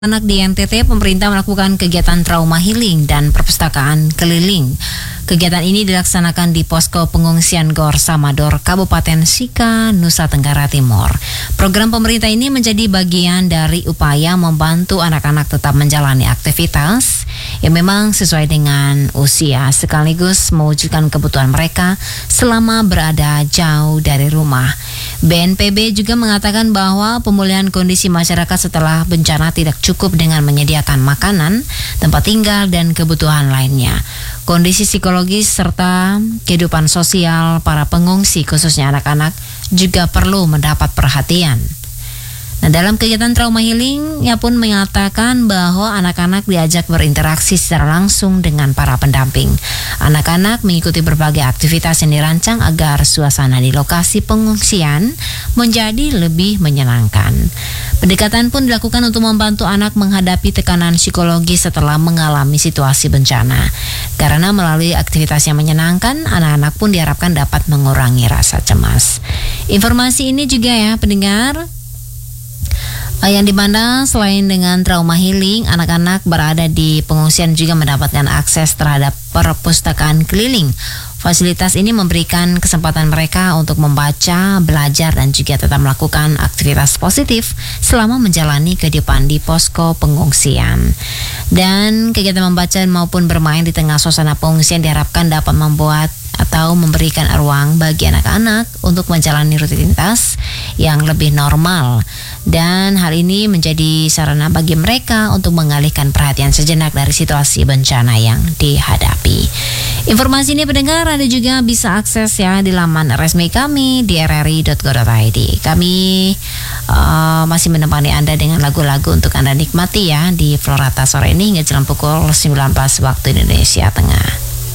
Anak di NTT, pemerintah melakukan kegiatan trauma healing dan perpustakaan keliling. Kegiatan ini dilaksanakan di posko pengungsian Gor Samador, Kabupaten Sika, Nusa Tenggara Timur. Program pemerintah ini menjadi bagian dari upaya membantu anak-anak tetap menjalani aktivitas yang memang sesuai dengan usia, sekaligus mewujudkan kebutuhan mereka selama berada jauh dari rumah. BNPB juga mengatakan bahwa pemulihan kondisi masyarakat setelah bencana tidak cukup dengan menyediakan makanan, tempat tinggal, dan kebutuhan lainnya. Kondisi psikologis serta kehidupan sosial para pengungsi, khususnya anak-anak, juga perlu mendapat perhatian. Nah, dalam kegiatan trauma healing, ia pun mengatakan bahwa anak-anak diajak berinteraksi secara langsung dengan para pendamping. Anak-anak mengikuti berbagai aktivitas yang dirancang agar suasana di lokasi pengungsian menjadi lebih menyenangkan. Pendekatan pun dilakukan untuk membantu anak menghadapi tekanan psikologi setelah mengalami situasi bencana. Karena melalui aktivitas yang menyenangkan, anak-anak pun diharapkan dapat mengurangi rasa cemas. Informasi ini juga ya pendengar, yang dimana selain dengan trauma healing, anak-anak berada di pengungsian juga mendapatkan akses terhadap perpustakaan keliling. Fasilitas ini memberikan kesempatan mereka untuk membaca, belajar, dan juga tetap melakukan aktivitas positif selama menjalani kehidupan di posko pengungsian. Dan kegiatan membaca maupun bermain di tengah suasana pengungsian diharapkan dapat membuat atau memberikan ruang bagi anak-anak untuk menjalani rutinitas yang lebih normal. Dan hal ini menjadi sarana bagi mereka untuk mengalihkan perhatian sejenak dari situasi bencana yang dihadapi. Informasi ini pendengar Anda juga bisa akses ya di laman resmi kami di rri.go.id. Kami masih menemani Anda dengan lagu-lagu untuk Anda nikmati ya di Florata sore ini hingga jelang pukul 19 waktu Indonesia Tengah.